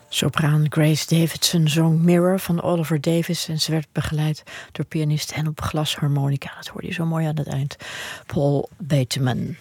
Sopraan Grace Davidson zong Mirror van Oliver Davis en ze werd begeleid door pianist en op glasharmonica. Dat hoorde je zo mooi aan het eind. Paul Bateman.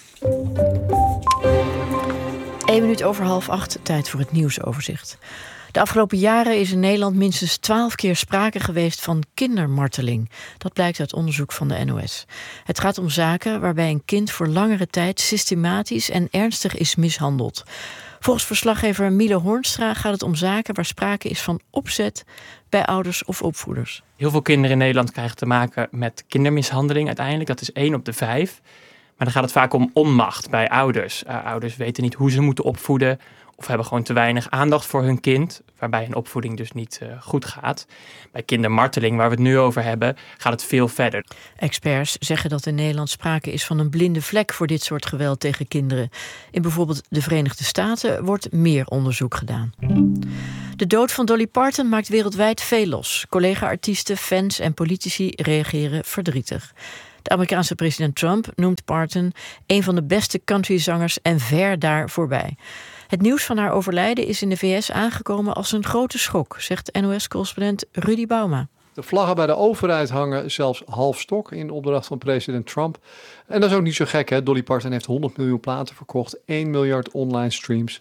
7:01, tijd voor het nieuwsoverzicht. De afgelopen jaren is in Nederland minstens 12 keer sprake geweest van kindermarteling. Dat blijkt uit onderzoek van de NOS. Het gaat om zaken waarbij een kind voor langere tijd systematisch en ernstig is mishandeld. Volgens verslaggever Miele Hoornstra gaat het om zaken waar sprake is van opzet bij ouders of opvoeders. Heel veel kinderen in Nederland krijgen te maken met kindermishandeling uiteindelijk. Dat is 1 op de 5. Maar dan gaat het vaak om onmacht bij ouders. Ouders weten niet hoe ze moeten opvoeden of hebben gewoon te weinig aandacht voor hun kind, waarbij een opvoeding dus niet goed gaat. Bij kindermarteling, waar we het nu over hebben, gaat het veel verder. Experts zeggen dat in Nederland sprake is van een blinde vlek voor dit soort geweld tegen kinderen. In bijvoorbeeld de Verenigde Staten wordt meer onderzoek gedaan. De dood van Dolly Parton maakt wereldwijd veel los. Collega-artiesten, fans en politici reageren verdrietig. De Amerikaanse president Trump noemt Parton een van de beste countryzangers en ver daar voorbij. Het nieuws van haar overlijden is in de VS aangekomen als een grote schok, zegt NOS-correspondent Rudy Bauma. De vlaggen bij de overheid hangen zelfs half stok in opdracht van president Trump. En dat is ook niet zo gek, hè? Dolly Parton heeft 100 miljoen platen verkocht, 1 miljard online streams,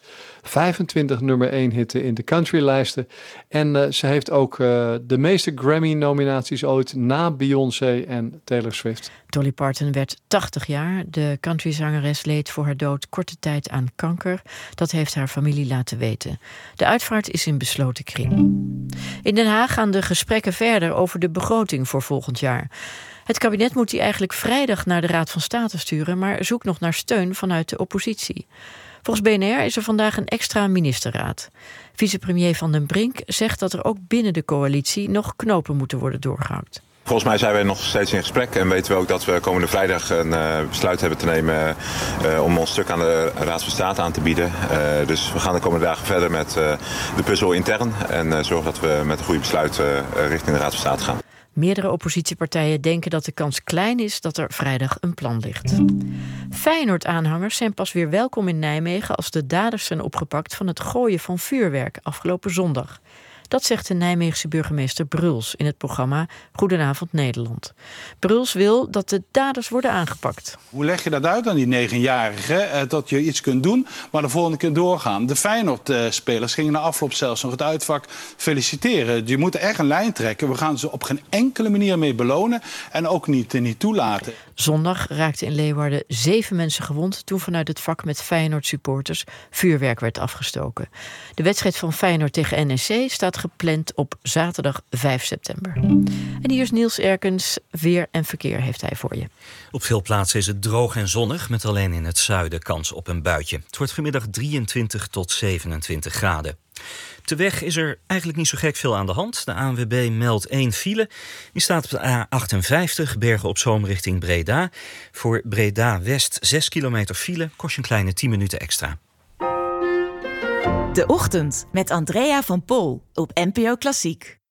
25 nummer 1 hitten in de countrylijsten. En ze heeft ook de meeste Grammy-nominaties ooit na Beyoncé en Taylor Swift. Dolly Parton werd 80 jaar. De countryzangeres leed voor haar dood korte tijd aan kanker. Dat heeft haar familie laten weten. De uitvaart is in besloten kring. In Den Haag gaan de gesprekken verder over de begroting voor volgend jaar. Het kabinet moet die eigenlijk vrijdag naar de Raad van State sturen, maar zoekt nog naar steun vanuit de oppositie. Volgens BNR is er vandaag een extra ministerraad. Vicepremier Van den Brink zegt dat er ook binnen de coalitie nog knopen moeten worden doorgehakt. Volgens mij zijn we nog steeds in gesprek en weten we ook dat we komende vrijdag een besluit hebben te nemen om ons stuk aan de Raad van State aan te bieden. Dus we gaan de komende dagen verder met de puzzel intern en zorgen dat we met een goede besluit richting de Raad van State gaan. Meerdere oppositiepartijen denken dat de kans klein is dat er vrijdag een plan ligt. Feyenoord-aanhangers zijn pas weer welkom in Nijmegen als de daders zijn opgepakt van het gooien van vuurwerk afgelopen zondag. Dat zegt de Nijmeegse burgemeester Bruls in het programma Goedenavond Nederland. Bruls wil dat de daders worden aangepakt. Hoe leg je dat uit aan die 9-jarige? Dat je iets kunt doen, maar de volgende keer doorgaan. De Feyenoord-spelers gingen na afloop zelfs nog het uitvak feliciteren. Je moet echt een lijn trekken. We gaan ze op geen enkele manier mee belonen en ook niet toelaten. Zondag raakten in Leeuwarden 7 mensen gewond toen vanuit het vak met Feyenoord-supporters vuurwerk werd afgestoken. De wedstrijd van Feyenoord tegen NEC staat gepland op zaterdag 5 september. En hier is Niels Erkens. Weer en verkeer heeft hij voor je. Op veel plaatsen is het droog en zonnig, met alleen in het zuiden kans op een buitje. Het wordt vanmiddag 23 tot 27 graden. Te weg is er eigenlijk niet zo gek veel aan de hand. De ANWB meldt 1 file. Die staat op de A58, Bergen op Zoom richting Breda. Voor Breda West 6 kilometer file, kost je een kleine 10 minuten extra. De Ochtend met Andrea van Pol op NPO Klassiek.